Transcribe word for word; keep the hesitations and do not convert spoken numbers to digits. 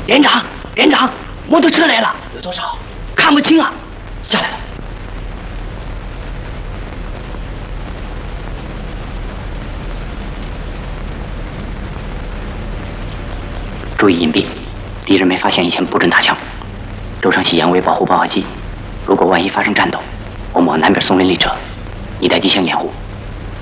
连长，连长，摩托车来了，有多少？看不清啊，下来。注意隐蔽，敌人没发现以前不准打枪。周成喜阳为保护爆发机，如果万一发生战斗，我们往南边松林里撤，你待机枪掩护。